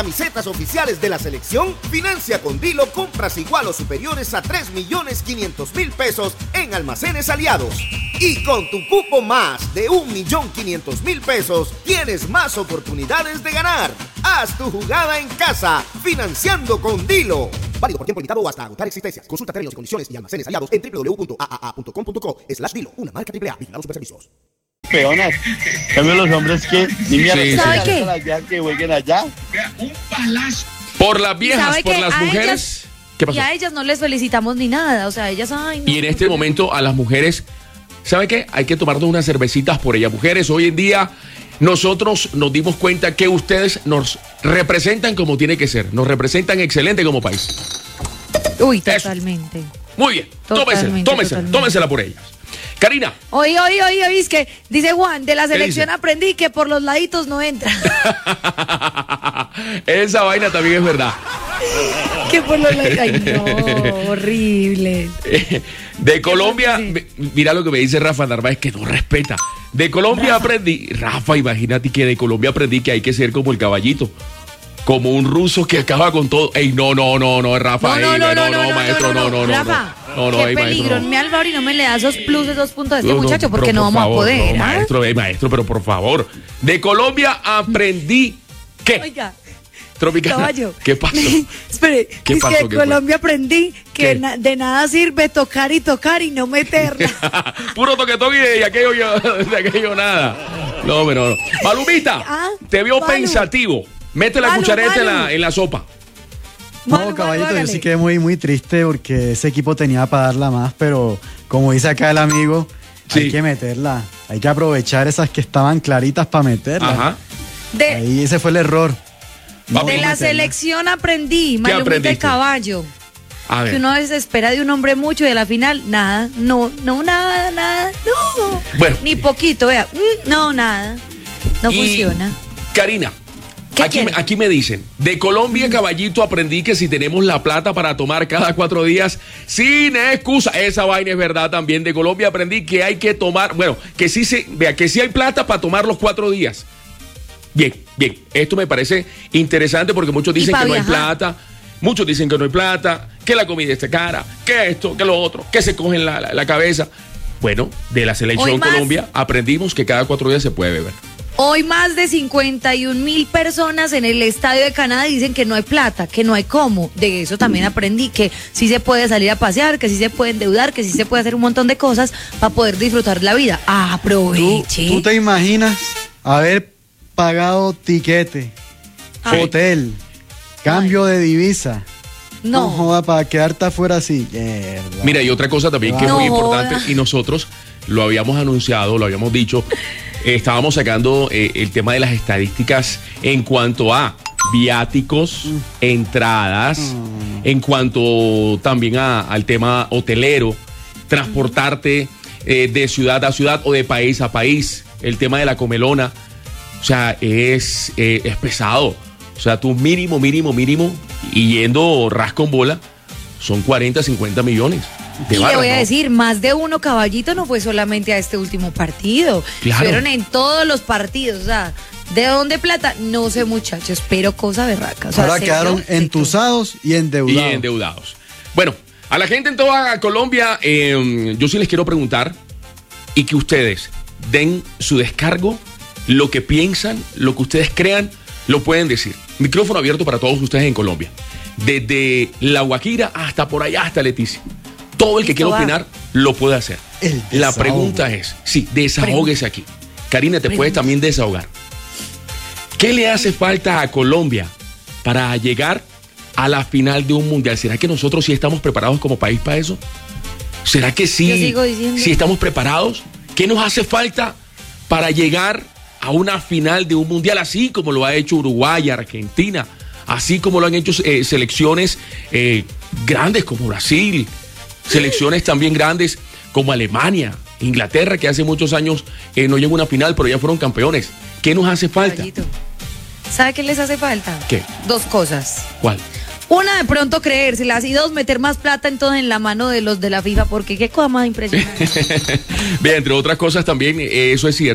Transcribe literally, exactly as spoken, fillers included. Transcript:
Camisetas oficiales de la selección, financia con Dilo compras igual o superiores a tres millones quinientos mil pesos en Almacenes Aliados. Y con tu cupo más de un millón quinientos mil pesos, tienes más oportunidades de ganar. Haz tu jugada en casa, financiando con Dilo. Válido por tiempo limitado o hasta agotar existencias. Consulta términos y condiciones y almacenes aliados en w w w punto a a a punto com punto co slash Dilo, una marca triple A. Vigilados Superservicios. Peonas, cambio los hombres que ni mierda, Sí, ¿sabe sí. qué? Allá, que jueguen allá. Un palazo. Por las viejas, ¿Sabe por qué? las A mujeres. ellas- ¿Qué pasó? Y a ellas no les felicitamos ni nada, o sea, ellas, ay, no. Y en este momento a las mujeres, ¿sabe qué? Hay que tomarnos unas cervecitas por ellas. Mujeres, hoy en día nosotros nos dimos cuenta que ustedes nos representan como tiene que ser. Nos representan excelente como país. Uy, Eso. totalmente. Muy bien, tómensela, Totalmente, tómensela, totalmente. tómensela por ellas. Karina. Oí, oí, oí, oí, es que dice Juan, de la ¿Qué selección dice? aprendí que por los laditos no entra. Esa vaina también es verdad. Que por los laditos. Ay, no, horrible. De Colombia, Sí. mi- mira lo que me dice Rafa Narváez, que no respeta. De Colombia aprendí, Rafa, imagínate que de Colombia aprendí que hay que ser como el caballito. Como un ruso que acaba con todo. Ey, no, no, no, no, Rafa, ey, no, no, no, maestro, no, no, no. Rafa, no, no, qué ey, maestro, peligro. no. Me Álvaro y no me le da esos plus, esos puntos a este No, no, muchacho, porque pero no por vamos favor, a poder. no, ¿ah? maestro, ey, maestro, pero por favor. De Colombia aprendí que. Oiga, Tropicana. caballo. ¿Qué pasó? Espere, ¿Qué es pasó? que ¿Qué de fue? Colombia aprendí que ¿Qué? na- de nada sirve tocar y tocar y no meterla. Puro toquetón y de aquello, yo- de aquello nada. No, pero no. Malumita, Ah, te vio Malu. pensativo. Mete la Malu, cuchareta en Malu. la, en la sopa. Manu, No, Manu, caballito, yo hágale. sí quedé muy, muy triste porque ese equipo tenía para darla más, pero como dice acá el amigo, Sí. hay que meterla. Hay que aprovechar esas que estaban claritas para meterla. Ajá. De, Ahí ese fue el error. Vamos. de la meterla. selección aprendí, Malumita aprendiste? de caballo. A Que ver. uno a veces espera de un hombre mucho y de la final, nada, no, no, nada, nada, no. Bueno. Ni poquito, vea, mm, no, nada. No Y, funciona. Karina, ¿Qué aquí, quiere? aquí me dicen, de Colombia, caballito, aprendí que si tenemos la plata para tomar cada cuatro días, sin excusa, esa vaina es verdad también. De Colombia aprendí que hay que tomar, bueno, que sí se, vea, que sí hay plata para tomar los cuatro días. Bien, bien, esto me parece interesante porque muchos dicen pa' que no hay viajar. plata, muchos dicen que no hay plata, que la comida está cara, que esto, que lo otro, que se cogen la, la- la cabeza. Bueno, de la Hoy selección más. Colombia aprendimos que cada cuatro días se puede beber. Hoy más de cincuenta y un mil personas en el estadio de Canadá dicen que no hay plata, que no hay cómo. De eso también aprendí que sí se puede salir a pasear, que sí se puede endeudar, que sí se puede hacer un montón de cosas para poder disfrutar la vida. ¿Tú, Aproveche. tú te imaginas haber pagado tiquete, Ay. hotel, cambio de divisa? No. No joda, para quedarte afuera así. Mierda. Mira, y otra cosa también que es No muy importante, joda. y nosotros lo habíamos anunciado, lo habíamos dicho, eh, estábamos sacando eh, el tema de las estadísticas en cuanto a viáticos, entradas, en cuanto también a- al tema hotelero, transportarte eh, de ciudad a ciudad o de país a país, el tema de la comelona, o sea, es, eh, es pesado. O sea, tu mínimo, mínimo, mínimo, y yendo ras con bola, son cuarenta, cincuenta millones. de Y le barras, voy a ¿no? decir, más de uno caballito no fue solamente a este último partido. Claro. Fueron en todos los partidos. O sea, ¿de dónde plata? No sé, muchachos, pero cosa berraca. O sea, Ahora se quedaron vio de entusados y Y endeudados. endeudados. Bueno, a la gente en toda Colombia, eh, yo sí les quiero preguntar y que ustedes den su descargo, lo que piensan, lo que ustedes crean, lo pueden decir. Micrófono abierto para todos ustedes en Colombia. Desde La Guajira hasta por allá, hasta Leticia. Todo el que quiera va. opinar lo puede hacer. El La desahogo. pregunta es, sí, desahóguese aquí. Karina, te puedes también desahogar. ¿Qué le hace falta a Colombia para llegar a la final de un mundial? ¿Será que nosotros sí estamos preparados como país para eso? ¿Será que sí? Yo sigo diciendo. ¿Sí estamos preparados? ¿Qué nos hace falta para llegar a una final de un mundial así como lo ha hecho Uruguay, Argentina, así como lo han hecho eh, selecciones eh, grandes como Brasil, selecciones también grandes como Alemania, Inglaterra, que hace muchos años eh, no llegó a una final, pero ya fueron campeones? ¿Qué nos hace falta? caballito. ¿Sabe qué les hace falta? ¿Qué? Dos cosas. ¿Cuál? Una, de pronto creérselas, y dos, meter más plata entonces en la mano de los de la FIFA, porque qué cosa más impresionante. Bien, entre otras cosas también, eh, eso es cierto.